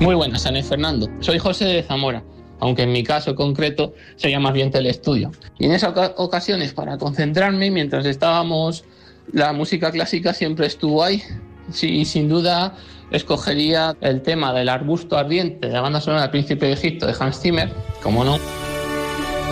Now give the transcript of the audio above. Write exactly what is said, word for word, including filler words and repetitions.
Muy buenas, Ana y Fernando. Soy José de Zamora, aunque en mi caso concreto sería más bien Telestudio. Y en esas ocasiones, para concentrarme, mientras estábamos, la música clásica siempre estuvo ahí. Sí, sin duda escogería el tema del arbusto ardiente de la banda sonora del Príncipe de Egipto de Hans Zimmer, como no.